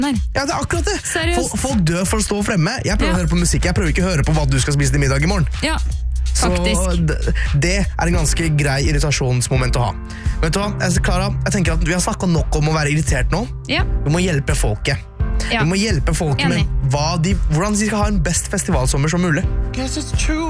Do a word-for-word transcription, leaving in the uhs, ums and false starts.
Nei. Ja, det er akkurat det. Seriøst. Folk, folk dør for å stå fremme. Jeg prøver Ja. å høre på musikk, jeg prøver ikke å høre på hva du skal spise til middag i morgen. Ja, Så faktisk. det, det er en ganske grei irritasjonsmoment å ha. Vet du hva, jeg, Clara, jeg tenker at vi har snakket nok om å være irritert nå. Ja. Vi må hjelpe folket. Ja. Vi må hjelpe folket Enig. med hva de, hvordan de skal ha en best festivalsommer som mulig. Guess it's true.